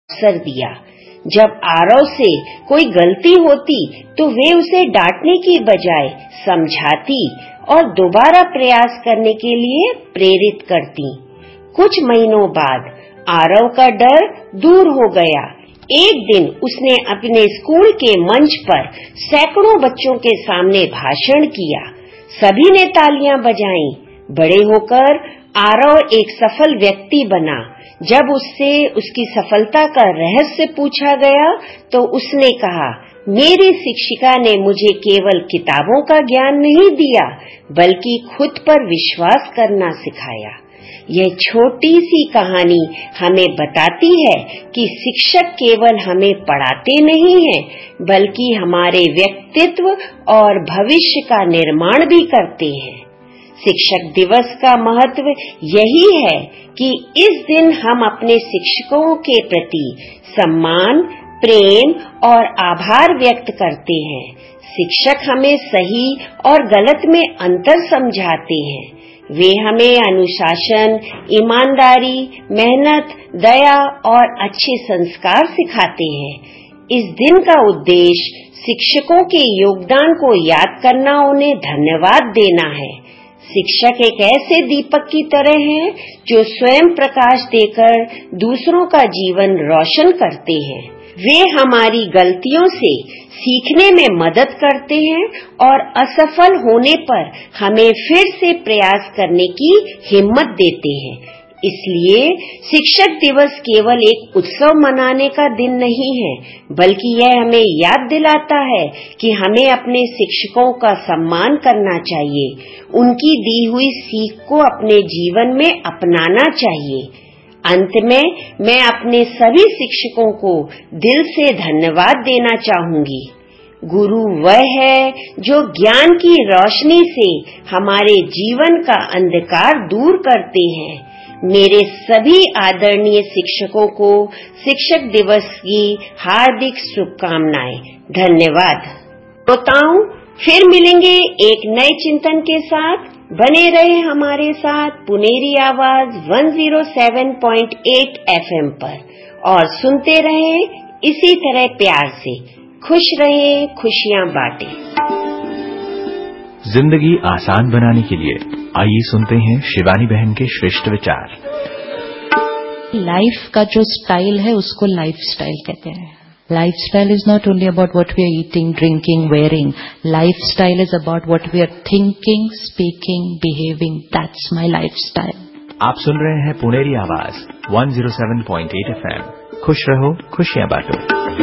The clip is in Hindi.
अवसर दिया। जब आरव से कोई गलती होती तो वे उसे डांटने की बजाय समझाती और दोबारा प्रयास करने के लिए प्रेरित करती। कुछ महीनों बाद आरव का डर दूर हो गया। एक दिन उसने अपने स्कूल के मंच पर सैकड़ों बच्चों के सामने भाषण किया। सभी ने तालियां बजाईं। बड़े होकर आरव एक सफल व्यक्ति बना। जब उससे उसकी सफलता का रहस्य पूछा गया तो उसने कहा, मेरी शिक्षिका ने मुझे केवल किताबों का ज्ञान नहीं दिया बल्कि खुद पर विश्वास करना सिखाया। यह छोटी सी कहानी हमें बताती है कि शिक्षक केवल हमें पढ़ाते नहीं हैं बल्कि हमारे व्यक्तित्व और भविष्य का निर्माण भी करते हैं। शिक्षक दिवस का महत्व यही है कि इस दिन हम अपने शिक्षकों के प्रति सम्मान, प्रेम और आभार व्यक्त करते हैं। शिक्षक हमें सही और गलत में अंतर समझाते हैं। वे हमें अनुशासन, ईमानदारी, मेहनत, दया और अच्छे संस्कार सिखाते हैं। इस दिन का उद्देश्य शिक्षकों के योगदान को याद करना, उन्हें धन्यवाद देना है। शिक्षक एक ऐसे दीपक की तरह हैं जो स्वयं प्रकाश देकर दूसरों का जीवन रोशन करते हैं। वे हमारी गलतियों से सीखने में मदद करते हैं और असफल होने पर हमें फिर से प्रयास करने की हिम्मत देते हैं। इसलिए शिक्षक दिवस केवल एक उत्सव मनाने का दिन नहीं है बल्कि यह हमें याद दिलाता है कि हमें अपने शिक्षकों का सम्मान करना चाहिए, उनकी दी हुई सीख को अपने जीवन में अपनाना चाहिए। अंत में मैं अपने सभी शिक्षकों को दिल से धन्यवाद देना चाहूंगी। गुरु वह है जो ज्ञान की रोशनी से हमारे जीवन का अंधकार दूर करते हैं। मेरे सभी आदरणीय शिक्षकों को शिक्षक दिवस की हार्दिक शुभकामनाएं। धन्यवाद। श्रोताओं, फिर मिलेंगे एक नए चिंतन के साथ। बने रहे हमारे साथ पुनेरी आवाज 107.8 FM पर और सुनते रहें इसी तरह प्यार से। खुश रहें, खुशियां बांटें। जिंदगी आसान बनाने के लिए आइए सुनते हैं शिवानी बहन के श्रेष्ठ विचार। लाइफ का जो स्टाइल है उसको लाइफ स्टाइल कहते हैं। Lifestyle is not only about what we are eating, drinking, wearing. Lifestyle is about what we are thinking, speaking, behaving. That's my lifestyle. आप सुन रहे हैं पुनेरी आवाज 107.8 FM। खुश रहो, खुशियां बांटो।